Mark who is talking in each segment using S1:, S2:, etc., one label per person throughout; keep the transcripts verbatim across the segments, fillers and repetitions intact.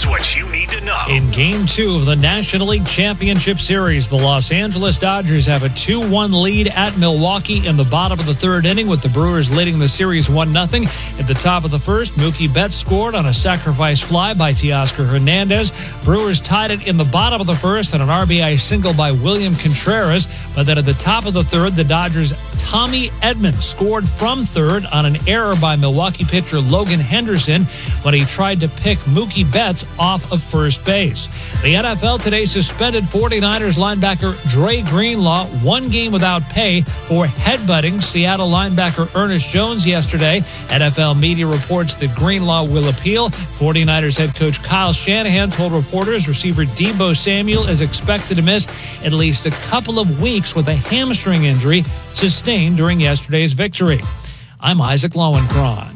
S1: Here's what you need to know.
S2: In Game two of the National League Championship Series, the Los Angeles Dodgers have a two one lead at Milwaukee in the bottom of the third inning, with the Brewers leading the series one nothing. At the top of the first, Mookie Betts scored on a sacrifice fly by Teoscar Hernandez. Brewers tied it in the bottom of the first on an R B I single by William Contreras. But then at the top of the third, the Dodgers' Tommy Edman scored from third on an error by Milwaukee pitcher Logan Henderson when he tried to pick Mookie Betts off of first base. The N F L today suspended forty-niners linebacker Dre Greenlaw one game without pay for headbutting Seattle linebacker Ernest Jones yesterday. N F L media reports that Greenlaw will appeal. forty-niners head coach Kyle Shanahan told reporters receiver Deebo Samuel is expected to miss at least a couple of weeks with a hamstring injury sustained during yesterday's victory. I'm Isaac Lowenkron.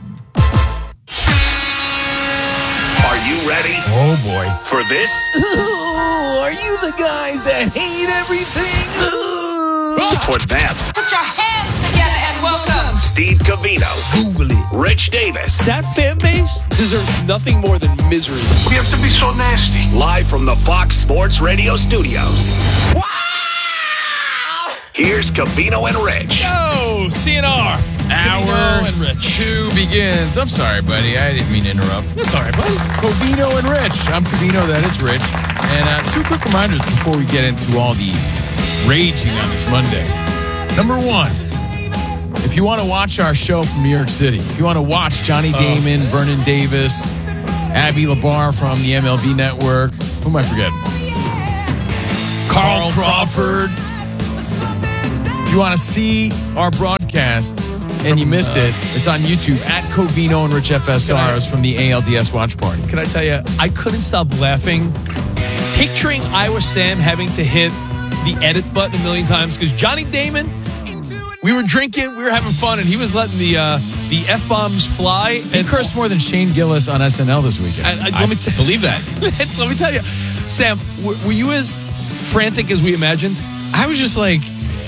S1: Are you ready?
S3: Oh, boy.
S1: For this?
S3: Ooh, are you the guys that hate everything?
S1: For them?
S4: Put your hands together and welcome
S1: Steve Covino.
S3: Google it.
S1: Rich Davis.
S3: That fan base deserves nothing more than misery.
S5: We have to be so nasty.
S1: Live from the Fox Sports Radio studios.
S3: Wow!
S1: Here's Covino and Rich.
S6: Oh, C N R. Hour and Rich.
S7: two begins. I'm sorry, buddy. I didn't mean to interrupt.
S6: That's all right, buddy.
S7: Covino and Rich. I'm Covino. That is Rich. And uh, two quick reminders before we get into all the raging on this Monday. Number one, if you want to watch our show from New York City, if you want to watch Johnny Damon, uh, Vernon Davis, Abby LaBar from the M L B Network, who am I forgetting? Carl, Carl Crawford. If you want to see our broadcast and you missed uh, it, it's on YouTube at Covino and Rich F S R. It's from the A L D S watch party.
S6: Can I tell you, I couldn't stop laughing, picturing Iowa Sam having to hit the edit button a million times because Johnny Damon, we were drinking, we were having fun, and he was letting the uh, the F-bombs fly.
S7: And cursed more than Shane Gillis on S N L this weekend.
S6: I, I, let me t-
S3: believe that.
S6: Let me tell you, Sam, were, were you as frantic as we imagined?
S3: I was just like,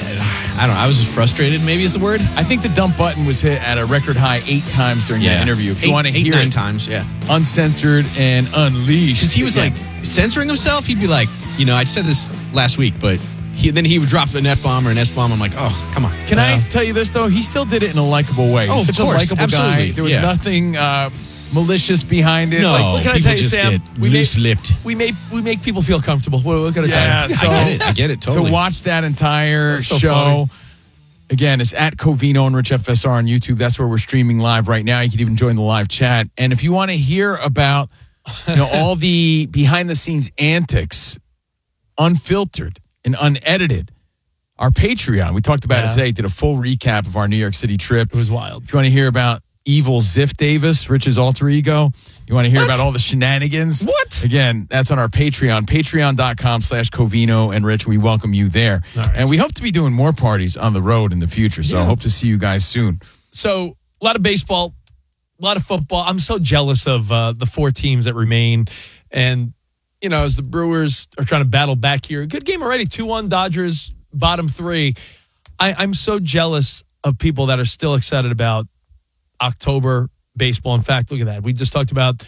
S3: I don't know. I was just frustrated, maybe is the word.
S7: I think the dump button was hit at a record high eight times during
S3: yeah.
S7: that interview. If you
S3: eight,
S7: want to
S3: eight,
S7: hear
S3: nine
S7: it
S3: times, yeah.
S7: uncensored and unleashed.
S3: Because he was
S7: again.
S3: like censoring himself. He'd be like, you know, I said this last week, but he, then he would drop an F-bomb or an S-bomb. I'm like, oh, come on.
S7: Can
S3: uh,
S7: I tell you this, though? He still did it in a likable way.
S3: Oh,
S7: He's
S3: of
S7: such
S3: course.
S7: a likable
S3: Absolutely.
S7: guy. There was
S3: yeah.
S7: nothing uh, malicious behind it.
S3: No,
S7: like,
S6: what can I
S3: people
S6: tell you,
S3: just
S6: Sam?
S3: get
S6: We
S3: loose-lipped.
S6: We make we make people feel comfortable. What, what can I
S7: Yeah,
S6: tell you?
S7: so
S3: I get it. I get it. Totally.
S7: To watch that entire
S6: That's so
S7: show,
S6: funny.
S7: again, it's at Covino and Rich F S R on YouTube. That's where we're streaming live right now. You can even join the live chat. And if you want to hear about you know all the behind-the-scenes antics, unfiltered and unedited, our Patreon, we talked about
S6: Yeah.
S7: it today, did a full recap of our New York City trip.
S6: It was wild.
S7: If you want to hear about evil Ziff Davis, Rich's alter ego, you want to hear
S6: What?
S7: about all the shenanigans?
S6: What?
S7: Again, that's on our Patreon, patreon.com slash Covino and Rich. We welcome you there.
S6: All right.
S7: And we hope to be doing more parties on the road in the future. So I
S6: Yeah.
S7: hope to see you guys soon.
S6: So a lot of baseball, a lot of football. I'm so jealous of uh, the four teams that remain. And, you know, as the Brewers are trying to battle back here, good game already, two one Dodgers, bottom three. I, I'm so jealous of people that are still excited about October baseball. In fact, look at that. We just talked about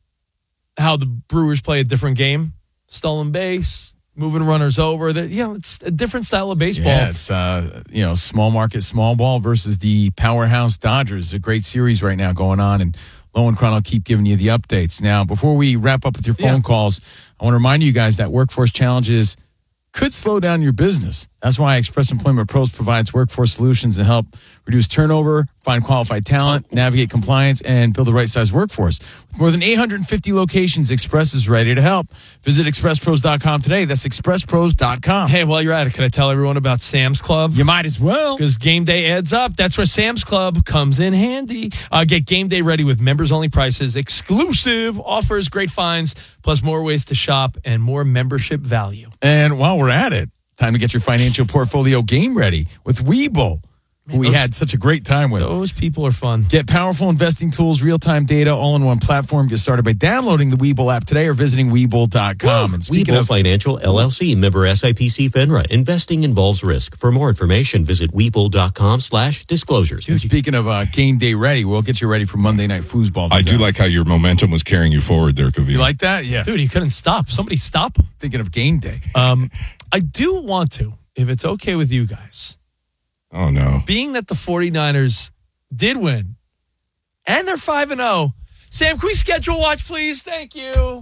S6: how the Brewers play a different game. Stolen base, moving runners over. That yeah, it's a different style of baseball.
S7: Yeah, it's, uh, you know, small market, small ball versus the powerhouse Dodgers. A great series right now going on. And Lowenkron will keep giving you the updates. Now, before we wrap up with your phone
S6: Yeah.
S7: calls, I want to remind you guys that Workforce Challenges could slow down your business. That's why Express Employment Pros provides workforce solutions to help reduce turnover, find qualified talent, navigate compliance, and build the right size workforce. With more than eight hundred fifty locations, Express is ready to help. Visit express pros dot com today. That's express pros dot com.
S6: Hey, while you're at it, can I tell everyone about Sam's Club?
S7: You might as well.
S6: Because game day adds up. That's where Sam's Club comes in handy. Uh, get game day ready with members-only prices, exclusive offers, great finds, plus more ways to shop and more membership value.
S7: And while we're at it, time to get your financial portfolio game ready with Webull. who we
S6: those-
S7: had such a great time with.
S6: Those people are fun.
S7: Get powerful investing tools, real-time data, all in one platform. Get started by downloading the Webull app today or visiting Webull dot com. And speaking
S8: Webull
S7: of
S8: Financial, L L C, member S I P C FINRA. Investing involves risk. For more information, visit Webull dot com slash disclosures.
S7: Dude, speaking of uh, game day ready, we'll get you ready for Monday Night Foosball.
S9: I do like how your momentum was carrying you forward there, Kavino.
S7: You like that? Yeah.
S6: Dude, he couldn't stop. Somebody stop him.
S7: Thinking of game day.
S6: Um, I do want to, if it's okay with you guys,
S9: Oh, no.
S6: being that the 49ers did win and they're five and oh. Sam, can we schedule watch, please? Thank you.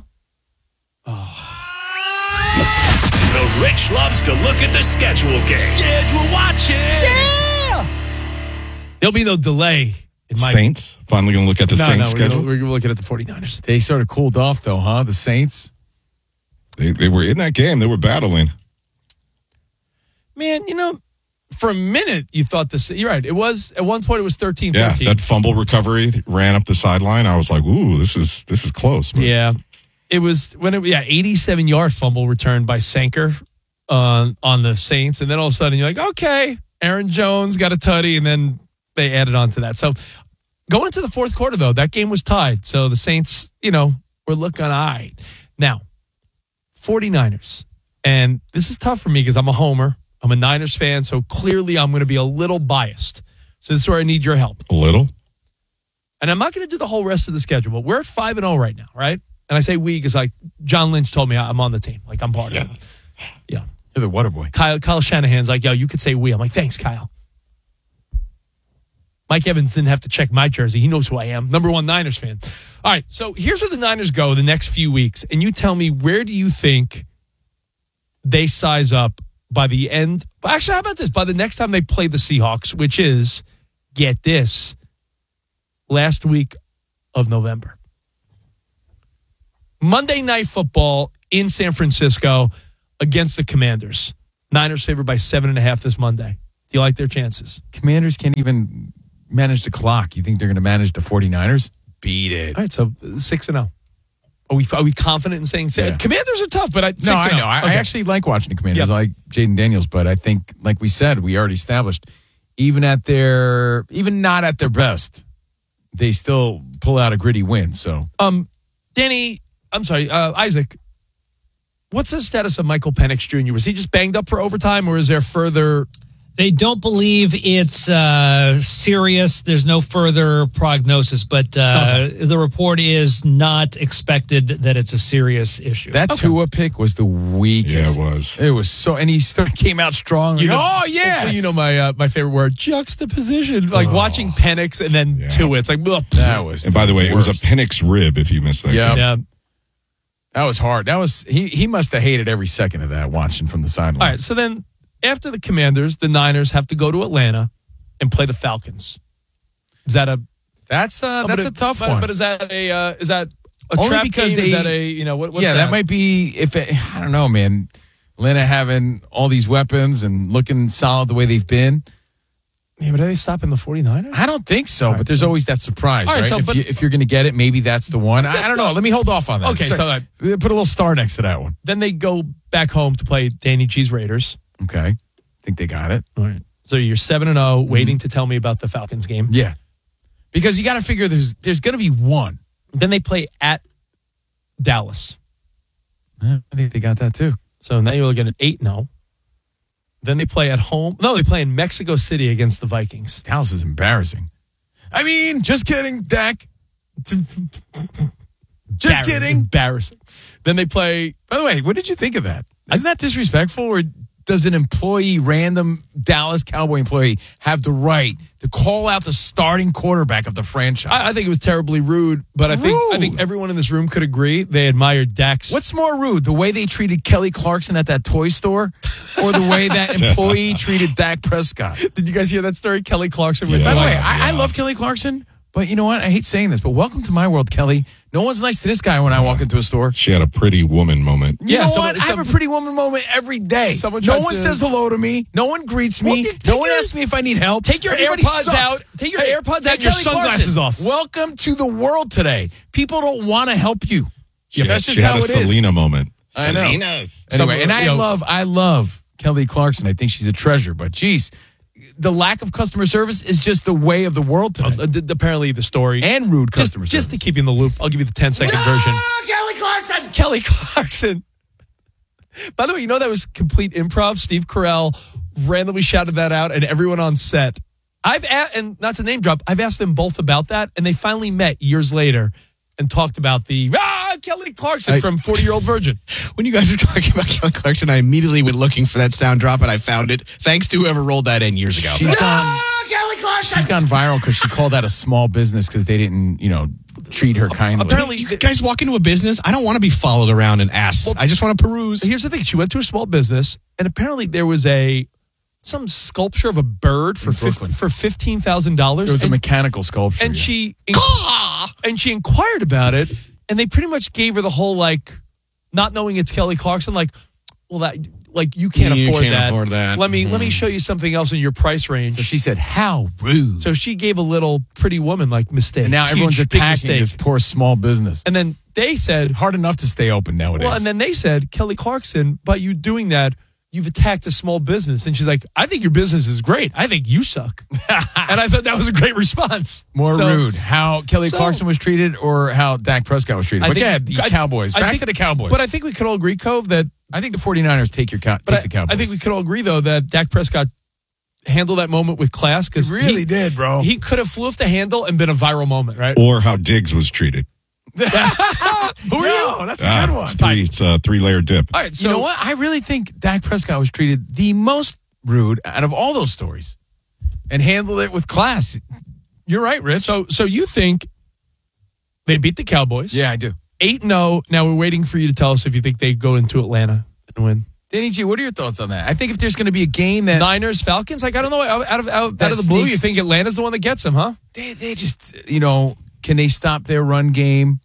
S1: The Rich loves to look at the schedule game.
S6: Schedule watching. Yeah. There'll be no delay in my
S9: Saints? Finally going to look at the
S6: no,
S9: Saints
S6: no, we're
S9: schedule?
S6: Gonna, we're looking at the 49ers.
S7: They sort of cooled off, though, huh? The Saints.
S9: They, they were in that game. They were battling.
S6: Man, you know, for a minute you thought this. You're right. It was at one point it was thirteen
S9: Yeah,
S6: thirteen.
S9: that fumble recovery ran up the sideline. I was like, ooh, this is this is close. But
S6: Yeah. It was when it yeah, eighty-seven yard fumble returned by Sanker on on the Saints, and then all of a sudden you're like, okay, Aaron Jones got a tutty, and then they added on to that. So going into the fourth quarter though, that game was tied. So the Saints, you know, were looking all right. Now, 49ers. And this is tough for me because I'm a homer. I'm a Niners fan, so clearly I'm going to be a little biased. So this is where I need your help.
S9: A little?
S6: And I'm not going to do the whole rest of the schedule, but we're at five and oh right now, right? And I say we because like John Lynch told me I'm on the team. Like I'm part
S9: Yeah.
S6: of it. Yeah.
S7: You're the water boy.
S6: Kyle, Kyle Shanahan's like, yo, you could say we. I'm like, thanks, Kyle. Mike Evans didn't have to check my jersey. He knows who I am. Number one Niners fan. All right, so here's where the Niners go the next few weeks. And you tell me, where do you think they size up by the end? Actually, how about this? By the next time they play the Seahawks, which is, get this, last week of November. Monday Night Football in San Francisco against the Commanders. Niners favored by seven and a half this Monday. Do you like their chances?
S7: Commanders can't even manage the clock. You think they're going to manage the 49ers? Beat it.
S6: All right, so six and zero. Are we are we confident in saying six?
S7: Yeah.
S6: Commanders are tough, but I, six
S7: No,
S6: and
S7: I
S6: oh.
S7: know. I,
S6: Okay.
S7: I actually like watching the Commanders.
S6: Yep.
S7: I like Jaden Daniels, but I think, like we said, we already established, even at their, even not at their best, they still pull out a gritty win. So,
S6: Um, Danny, I'm sorry, uh, Isaac. What's the status of Michael Penix Junior? Was he just banged up for overtime, or is there further?
S2: They don't believe it's uh, serious. There's no further prognosis, but uh, the report is not expected that it's a serious issue.
S7: that Tua pick was the weakest.
S9: Yeah, it was.
S7: It was so, and he still came out strong.
S6: You
S7: Like,
S6: know-
S7: oh, yeah.
S6: You know my uh, my favorite word, juxtaposition. Like watching Penix and then
S9: Yeah.
S6: Tua. It's like, ugh.
S7: That was
S9: And by the way, it was a
S7: worst.
S9: Penix rib if you missed that.
S7: Yeah.
S9: game.
S6: yeah.
S7: That was hard. That was, he, he must have hated every second of that watching from the sidelines.
S6: All right, so then after the Commanders, the Niners have to go to Atlanta and play the Falcons. Is that a
S7: That's, uh, that's
S6: but
S7: a tough
S6: but,
S7: one.
S6: But is that a uh, is that a
S7: Only
S6: trap
S7: because
S6: game?
S7: they-
S6: is that a you know what? What's
S7: yeah,
S6: that?
S7: that might be if it, I don't know, man. Atlanta having all these weapons and looking solid the way they've been.
S6: Yeah, but are they stopping the 49ers?
S7: I don't think so, but there's always that surprise,
S6: All right,
S7: right?
S6: so,
S7: if,
S6: but-
S7: you, if you're going to get it, maybe that's the one. I, I don't know. Let me hold off on that.
S6: Okay, so, uh,
S7: put a little star next to that one.
S6: Then they go back home to play Danny G's Raiders.
S7: Okay, I think they got it.
S6: All right. So you're seven and zero, waiting to tell me about the Falcons game.
S7: Yeah, because you got to figure there's there's going to be one.
S6: Then they play at Dallas.
S7: I think they got that too.
S6: So now you're looking at eight and zero. Then they play at home. No, they play in Mexico City against the Vikings.
S7: Dallas is embarrassing. I mean, just kidding, Dak. Just
S6: Embarrassing.
S7: kidding.
S6: Embarrassing. Then they play.
S7: By the way, what did you think of that? Isn't that disrespectful? Or does an employee, random Dallas Cowboy employee, have the right to call out the starting quarterback of the franchise?
S6: I, I think it was terribly rude, but I think I
S7: Rude.
S6: think everyone in this room could agree they admired Dak's.
S7: What's more rude, the way they treated Kelly Clarkson at that toy store, or the way that employee treated Dak Prescott?
S6: Did you guys hear that story? Kelly Clarkson with
S9: Yeah.
S7: By the
S6: Dwight.
S7: way, I, I love Kelly Clarkson, but you know what? I hate saying this, but welcome to my world, Kelly. No one's nice to this guy when I walk into a store.
S9: She had a pretty woman moment.
S7: You
S6: Yeah,
S7: know
S6: someone-
S7: what? I have
S6: some-
S7: a pretty woman moment every day.
S6: Someone
S7: no
S6: tried
S7: one
S6: to-
S7: says hello to me. No one greets me.
S6: Well, then take
S7: no one
S6: your-
S7: asks me if I need help.
S6: Take your
S7: Everybody
S6: AirPods
S7: sucks.
S6: out. Take your
S7: Hey,
S6: AirPods
S7: hey,
S6: out and your
S7: Kelly
S6: sunglasses
S7: Clarkson,
S6: off.
S7: Welcome to the world today. People don't want to help you.
S9: She,
S7: That's
S9: had,
S7: just
S9: she had
S7: how
S9: a
S7: it is.
S9: Selena moment.
S7: I know.
S9: Selena's.
S7: Anyway,
S6: Some-
S7: and I
S6: you know-
S7: love, I love Kelly Clarkson. I think she's a treasure. But geez, the lack of customer service is just the way of the world today.
S6: Uh, d- apparently, the story
S7: and rude
S6: just,
S7: customer
S6: just
S7: service.
S6: to keep you in the loop, I'll give you the ten second version.
S1: Kelly Clarkson!
S6: Kelly Clarkson. By the way, you know that was complete improv. Steve Carell randomly shouted that out, and everyone on set. I've a- and not to name drop, I've asked them both about that, and they finally met years later and talked about the ah, Kelly Clarkson
S3: I,
S6: from forty Year Old Virgin.
S3: When you guys were talking about Kelly Clarkson, I immediately went looking for that sound drop, and I found it. Thanks to whoever rolled that in years ago.
S7: She's gone.
S1: Ah, Kelly Clarkson!
S7: She's gone viral because she called that a small business because they didn't, you know, treat her kindly.
S6: Apparently,
S3: You guys walk into a business. I don't want to be followed around and asked. I just want to peruse.
S6: Here's the thing: she went to a small business, and apparently there was a some sculpture of a bird for
S7: In
S6: fifty,
S7: Brooklyn.
S6: for fifteen thousand dollars.
S7: There was a mechanical sculpture.
S6: and
S7: yeah.
S6: she and she inquired about it, and they pretty much gave her the whole like, not knowing it's Kelly Clarkson, like, well, that like you can't
S3: You
S6: afford
S3: can't
S6: that.
S3: afford that.
S6: Let me let me show you something else in your price range.
S7: So she said, "How rude!"
S6: So she gave a little pretty woman like mistake.
S7: and now
S6: Huge,
S7: everyone's
S6: big
S7: attacking
S6: mistake.
S7: this poor small business.
S6: And then they said,
S7: Hard enough to stay open nowadays.
S6: well, and then they said, Kelly Clarkson, by you doing that, you've attacked a small business. And she's like, I think your business is great. I think you suck. And I thought that was a great response.
S7: More
S6: So,
S7: rude. How Kelly
S6: so-
S7: Clarkson was treated or how Dak Prescott was treated.
S6: I
S7: But
S6: think-
S7: yeah, the
S6: I-
S7: Cowboys.
S6: I
S7: Back
S6: think-
S7: to the Cowboys.
S6: But I think we could all agree, Cove, that
S7: I think the 49ers take your cow-
S6: But
S7: take
S6: I,
S7: the Cowboys.
S6: I think we could all agree, though, that Dak Prescott handled that moment with class because
S7: He really did, bro.
S6: He could have flew off the handle and been a viral moment, right?
S9: Or how Diggs was treated.
S6: Who are
S7: No,
S6: you?
S7: that's a
S9: Ah,
S7: good one.
S9: It's three, it's a three layer dip.
S6: All right, so
S7: you know what? I really think Dak Prescott was treated the most rude out of all those stories and handled it with class. You're right, Rich.
S6: So, so you think they beat the Cowboys?
S7: yeah, I do.
S6: eight and oh. Now we're waiting for you to tell us if you think they go into Atlanta and win.
S7: Danny G, what are your thoughts on that? I think if there's going to be a game that
S6: Niners, Falcons, like, I don't know. Out out of, out,
S7: That
S6: out of the blue,
S7: sneaks-
S6: you think Atlanta's the one that gets them, huh?
S7: they, they just, you know, can they stop their run game?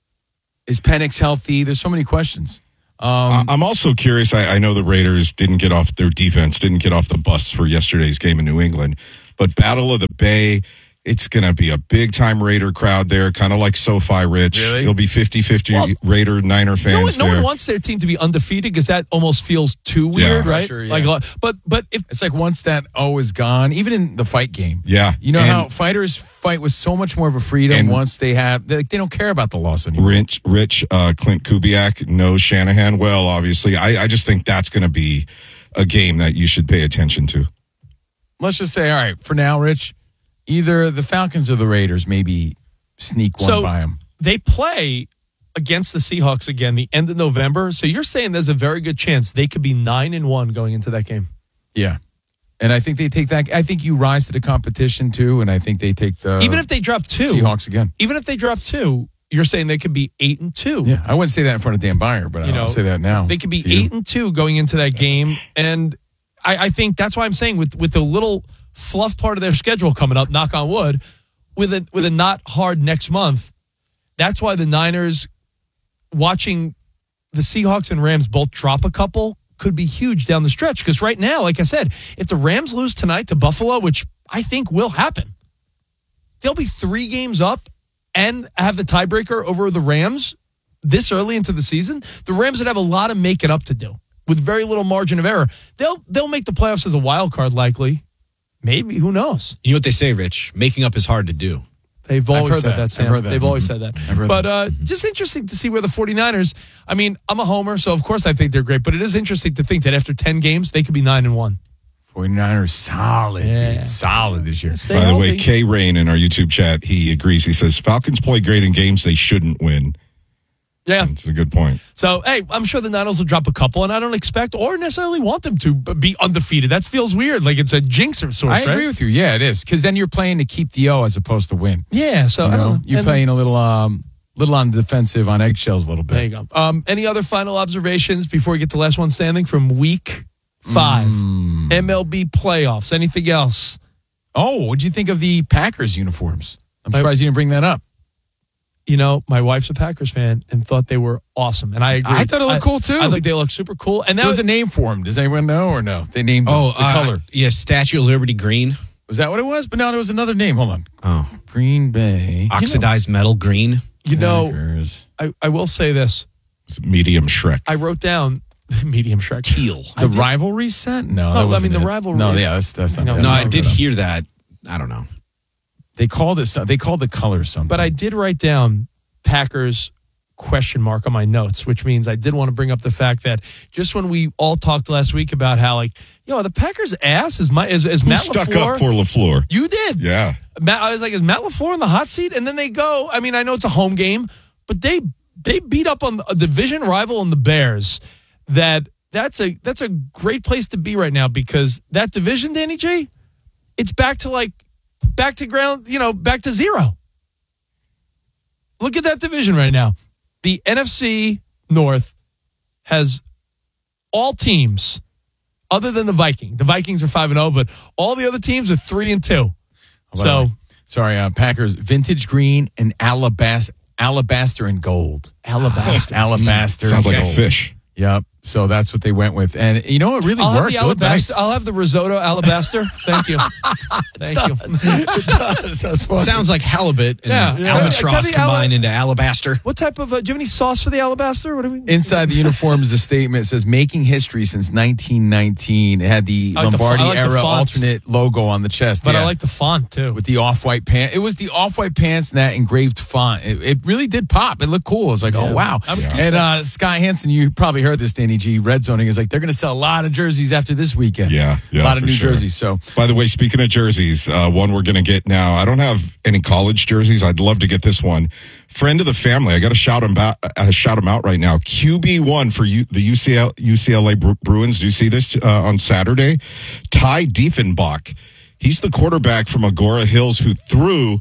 S7: Is Penix healthy? There's so many questions. Um,
S9: I- I'm also curious. I, I know the Raiders didn't get off their defense, didn't get off the bus for yesterday's game in New England, but Battle of the Bay, it's going to be a big time Raider crowd there, kind of like SoFi, Rich.
S7: Really?
S9: It'll be fifty-fifty
S6: Well,
S9: Raider, Niner
S6: No one,
S9: fans
S6: no
S9: there.
S6: one wants their team to be undefeated because that almost feels too weird, right?
S7: Pressure, yeah.
S6: Like, uh, but but if
S7: it's like once that O is gone, even in the fight game.
S9: Yeah.
S7: You know
S9: And
S7: how fighters fight with so much more of a freedom
S9: And-
S7: once they have, they, they don't care about the loss anymore.
S9: Rich, Rich uh, Clint Kubiak knows Shanahan well, obviously. I, I just think that's going to be a game that you should pay attention to.
S7: Let's just say, all right, for now, Rich, either the Falcons or the Raiders maybe sneak one
S6: so
S7: by them.
S6: they play against the Seahawks again the end of November. So you're saying there's a very good chance they could be nine and one going into that game.
S7: Yeah. And I think they take that. I think you rise to the competition too, and I think they take the
S6: Even if they drop two,
S7: Seahawks again.
S6: even if they drop two, you're saying they could be eight and two.
S7: Yeah, I wouldn't say that in front of Dan Byer, but
S6: You
S7: I'll
S6: know,
S7: say that now.
S6: They could be
S7: to you.
S6: eight and two going into that game, and I, I think that's why I'm saying with with the little fluff part of their schedule coming up, knock on wood, with a with a not hard next month. That's why the Niners watching the Seahawks and Rams both drop a couple could be huge down the stretch. Because right now, like I said, if the Rams lose tonight to Buffalo, which I think will happen, they'll be three games up and have the tiebreaker over the Rams this early into the season. The Rams would have a lot of making up to do with very little margin of error. They'll they'll make the playoffs as a wild card, likely. Maybe, who knows?
S3: You know what they say, Rich? Making up is hard to do.
S6: They've
S7: I've
S6: always
S7: heard
S6: said
S7: that.
S6: that,
S7: I've
S6: Sam.
S7: heard that.
S6: They've always said that.
S7: I've heard
S6: but
S7: that.
S6: uh, just interesting to see where the 49ers, I mean, I'm a homer, so of course I think they're great, but it is interesting to think that after ten games, they could be nine and one.
S7: 49ers solid,
S6: Yeah.
S7: dude. Solid this year.
S6: Stay
S9: By the way,
S6: healthy.
S9: Kay Rain in our YouTube chat, he agrees. He says, Falcons play great in games they shouldn't win.
S6: Yeah.
S9: It's a good point.
S6: So, hey, I'm sure the Niners will drop a couple, and I don't expect or necessarily want them to be undefeated. That feels weird, like it's a jinx of sorts,
S7: I
S6: right?
S7: agree with you. Yeah, it is. Because then you're playing to keep the O as opposed to win.
S6: Yeah, so
S7: You
S6: I
S7: know,
S6: don't know.
S7: you're
S6: And-
S7: playing a little, um, little on the defensive, on eggshells a little bit.
S6: There you go. Um, any other final observations before we get to last one standing from week five?
S7: Mm.
S6: M L B playoffs. Anything else?
S7: Oh, what'd you think of the Packers uniforms? I'm
S6: I-
S7: surprised you didn't bring that up.
S6: You know, my wife's a Packers fan and thought they were awesome, and I agree.
S7: I thought it looked cool, too.
S6: I think they look super cool. And that
S7: There was
S6: was
S7: a name for them. Does anyone know or no? They named the,
S3: Oh,
S7: the
S3: uh,
S7: color.
S3: yeah, Statue of Liberty green.
S7: Was that what it was? But no, there was another name. Hold on.
S3: Oh,
S7: Green Bay.
S3: oxidized metal green.
S6: you know.
S7: Packers.
S6: I, I will say this.
S9: It's medium Shrek.
S6: I wrote down Medium Shrek.
S3: Teal.
S7: The rivalry set? No,
S6: No,
S7: that
S6: I
S7: wasn't
S6: mean, the
S7: it.
S6: rivalry-
S7: No, yeah, that's that's not.
S6: No,
S7: that
S3: No, I
S7: was-
S3: did hear that. I don't know.
S7: They called it. so- They called the colors something.
S6: But I did write down Packers question mark on my notes, which means I did want to bring up the fact that just when we all talked last week about how, like, yo, the Packers' ass is my is, is
S9: Who
S6: Matt
S9: stuck
S6: LaFleur.
S9: up for LaFleur?
S6: You did.
S9: Yeah.
S6: Matt, I was like, is Matt LaFleur in the hot seat? And then they go. I mean, I know it's a home game, but they they beat up on a division rival in the Bears. That that's a that's a great place to be right now because that division, Danny J, it's back to like back to ground, you know, back to zero. Look at that division right now. The N F C North has all teams other than the Vikings. The Vikings are five and zero, but all the other teams are three and two. So,
S7: sorry, uh, Packers vintage green and alabaster, alabaster and gold.
S6: Alabaster.
S7: Alabaster.
S9: Sounds
S7: and
S9: like a
S7: gold.
S9: fish.
S7: Yep. So that's what they went with, and you know it really
S6: I'll
S7: worked.
S6: have the
S7: It looked
S6: alabaster.
S7: nice.
S6: I'll have the risotto alabaster. Thank you. Thank you.
S7: That's funny.
S3: Sounds like halibut and
S6: Yeah, yeah.
S3: albatross
S6: Can the ala-
S3: combined into alabaster.
S6: What type of? Uh, do you have any sauce for the alabaster? What do we?
S7: Inside the uniform is a statement. It says making history since nineteen nineteen. It had the
S6: I like the fo-
S7: Lombardi
S6: I like the
S7: era
S6: font.
S7: alternate logo on the chest.
S6: But
S7: yeah.
S6: I like the font too.
S7: with the off-white pants. It was the off-white pants and that engraved font. It, it really did pop. It looked cool. I was like, oh, wow.
S6: I'm- Yeah.
S7: And uh, Scott Hansen, you probably heard this, Danny G, Red Zoning is like, they're going to sell a lot of jerseys after this weekend.
S9: Yeah, yeah,
S7: A lot of
S9: for
S7: new
S9: sure.
S7: jerseys. So
S9: By the way, speaking of jerseys, uh, one we're going to get now. I don't have any college jerseys. I'd love to get this one. Friend of the family. I got to shout him out. Uh, shout him out right now. Q B one for U- the U C L- U C L A Bru- Bruins. Do you see this uh, on Saturday? Ty Diefenbach. He's the quarterback from Agora Hills who threw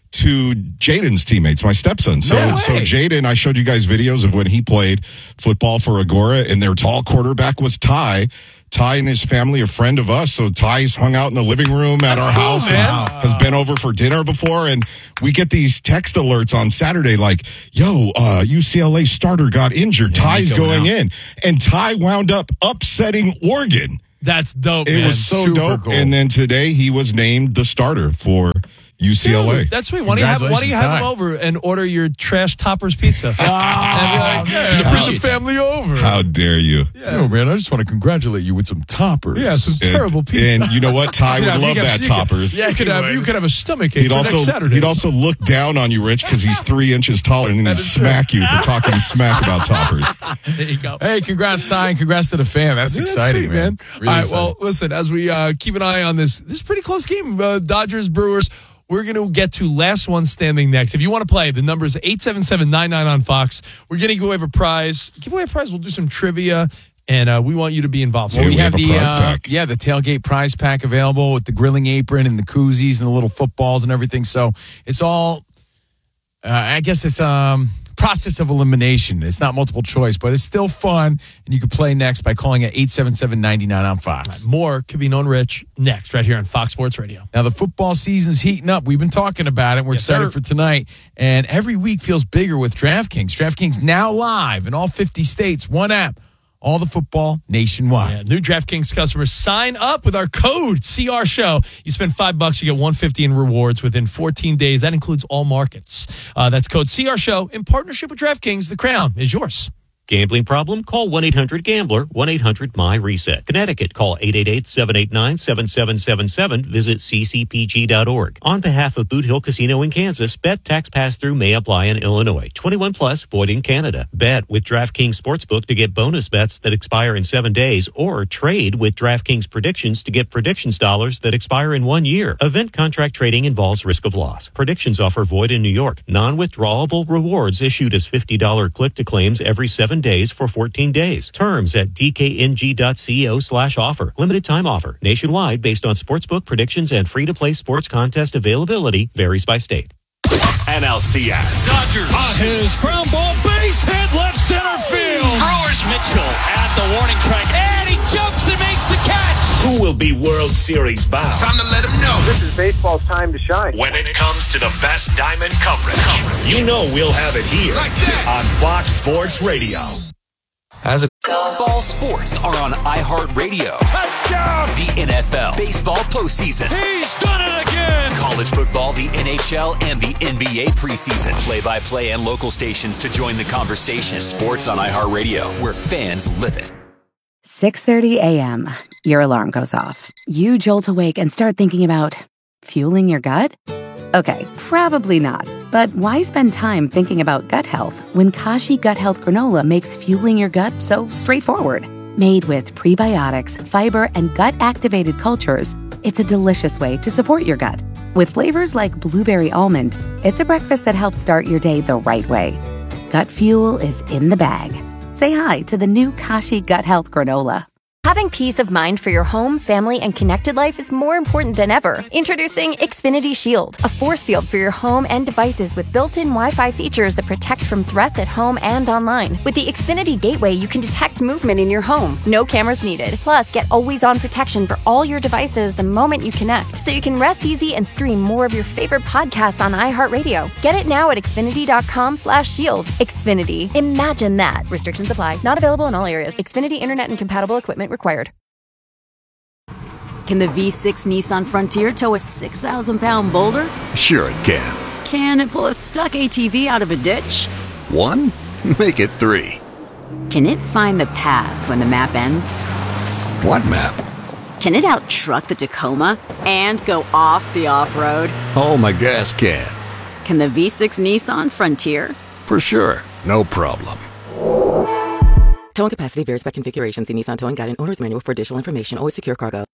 S9: to Jaden's teammates, my stepson. So,
S7: No way.
S9: so Jaden, I showed you guys videos of when he played football for Agora, and their tall quarterback was Ty. Ty and his family, a friend of us. So Ty's hung out in the living room at our
S6: cool,
S9: house
S6: man.
S9: and has been over for dinner before. And we get these text alerts on Saturday like, yo, uh, U C L A starter got injured. Ty's
S7: he's going
S9: going
S7: out.
S9: in. And Ty wound up upsetting Oregon.
S6: That's dope.
S9: It
S6: man.
S9: was so
S7: Super
S9: dope.
S7: cool.
S9: And then today he was named the starter for U C L A.
S6: Dude, that's sweet. Why don't you have, why don't you have him
S7: Congratulations,
S6: over and order your trash toppers pizza? and be like, yeah, bring the
S3: appreciate
S6: family over.
S9: How dare you?
S7: Oh, man, I just want to congratulate you with some toppers.
S6: Yeah, some
S9: And-
S6: terrible pizza.
S9: And you know what? Ty
S6: You
S9: would
S6: know,
S9: love
S6: you could-
S9: that
S6: you could-
S9: toppers.
S6: Yeah, you could have you could have a stomach ache
S9: He'd
S6: for
S9: also
S6: next Saturday.
S9: he'd also look down on you, Rich, because he's three inches taller, and then he'd
S6: is true.
S9: smack you for talking smack about toppers.
S6: There you go.
S7: Hey, congrats, Ty, and congrats to the fam. That's
S6: Yeah,
S7: exciting,
S6: sweet,
S7: man. Really
S6: All right,
S7: exciting.
S6: well, listen, as we uh, keep an eye on this, this pretty close game, uh, Dodgers, Brewers, we're going to get to last one standing next. If you want to play, the number is eight seven seven nine nine on Fox. We're going to give away a prize. Give away a prize. We'll do some trivia, and uh, we want you to be involved. So
S9: Yeah,
S7: we,
S9: we
S7: have,
S9: have a
S7: the
S9: prize
S7: uh,
S9: pack.
S7: yeah the tailgate prize pack available with the grilling apron and the koozies and the little footballs and everything. So it's all, uh, I guess it's um process of elimination. It's not multiple choice, but it's still fun, and you can play next by calling at eight seven seven nine nine on Fox.
S6: More could be known Rich next, right here on Fox Sports Radio.
S7: Now the football season's heating up. We've been talking about it. We're
S6: Yes,
S7: excited
S6: sir.
S7: for tonight, and every week feels bigger with DraftKings. DraftKings now live in all fifty states. One app. All the football nationwide.
S6: Yeah, new DraftKings customers sign up with our code C R Show. You spend five bucks, you get one fifty in rewards within fourteen days. That includes all markets. Uh, that's code C R Show in partnership with DraftKings. The crown is yours.
S8: Gambling problem? Call one eight hundred gambler, one eight hundred my reset. Connecticut, call eight eight eight, seven eight nine, seven seven seven seven. Visit c c p g dot org. On behalf of Boot Hill Casino in Kansas, bet tax pass-through may apply in Illinois. twenty-one plus, void in Canada. Bet with DraftKings Sportsbook to get bonus bets that expire in seven days, or trade with DraftKings Predictions to get predictions dollars that expire in one year. Event contract trading involves risk of loss. Predictions offer void in New York. Non-withdrawable rewards issued as fifty dollars click-to-claims every seven days for fourteen days. Terms at d k n g dot co slash offer. Limited time offer. Nationwide based on sportsbook predictions and free-to-play sports contest availability varies by state.
S1: N L C S.
S2: Dodgers on his ground ball base hit left center field.
S1: Brewers Mitchell at the warning track. And he jumps and makes the catch. Who will be World Series bound?
S5: Time to let him know.
S10: This is baseball's time to shine.
S1: When it comes to the best diamond coverage, you know we'll have it here
S5: Like that.
S1: on Fox Sports Radio.
S3: As a
S11: Ball sports are on iHeartRadio.
S2: Touchdown!
S11: The N F L, baseball postseason,
S2: He's done it again!
S11: college football, the N H L, and the N B A preseason. Play-by-play and local stations to join the conversation. Sports on iHeartRadio, where fans live it.
S12: six thirty a.m., your alarm goes off. You jolt awake and start thinking about fueling your gut? Okay, probably not. But why spend time thinking about gut health when Kashi Gut Health Granola makes fueling your gut so straightforward? Made with prebiotics, fiber, and gut-activated cultures, it's a delicious way to support your gut. With flavors like blueberry almond, it's a breakfast that helps start your day the right way. Gut fuel is in the bag. Say hi to the new Kashi Gut Health Granola.
S13: Having peace of mind for your home, family, and connected life is more important than ever. Introducing Xfinity Shield, a force field for your home and devices with built-in Wi-Fi features that protect from threats at home and online. With the Xfinity Gateway, you can detect movement in your home. No cameras needed. Plus, get always-on protection for all your devices the moment you connect, so you can rest easy and stream more of your favorite podcasts on iHeartRadio. Get it now at Xfinity.com slash shield. Xfinity. Imagine that. Restrictions apply. Not available in all areas. Xfinity Internet and compatible equipment required.
S14: Can the V six Nissan Frontier tow a six thousand pound boulder?
S15: Sure it can.
S14: Can it pull a stuck A T V out of a ditch?
S15: One? Make it three.
S14: Can it find the path when the map ends?
S15: What map?
S14: Can it out-truck the Tacoma and go off the off-road?
S15: Oh, my gas can.
S14: Can the V six Nissan Frontier?
S15: For sure. No problem.
S16: Towing capacity varies by configuration. See Nissan Towing Guide and Owner's Manual for additional information. Always secure cargo.